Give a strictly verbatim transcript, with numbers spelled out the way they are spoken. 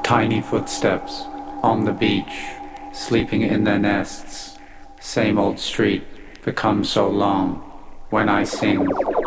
Tiny footsteps on the beach, sleeping in their nests. Same old street becomes so long when I sing